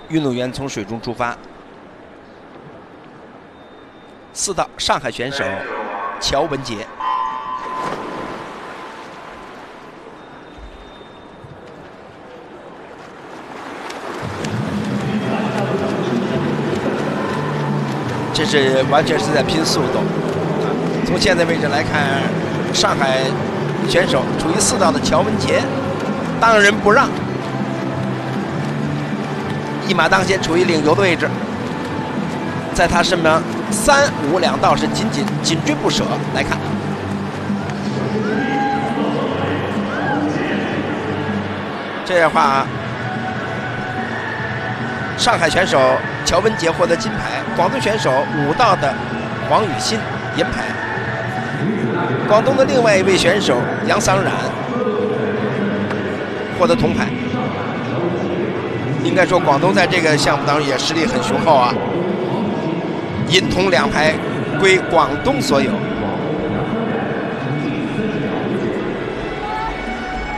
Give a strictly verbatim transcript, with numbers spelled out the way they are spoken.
运动员从水中出发。四道上海选手乔文杰。这是完全是在拼速度。从现在位置来看，上海选手处于四道的乔文杰当仁不让，一马当先，处于领游的位置。在他身旁，三五两道是紧紧紧追不舍。来看，这样的话，上海选手乔文杰获得金牌，广东选手五道的黄雨欣银牌，广东的另外一位选手杨桑冉获得铜牌。应该说，广东在这个项目当中也实力很雄厚啊，银铜两牌归广东所有。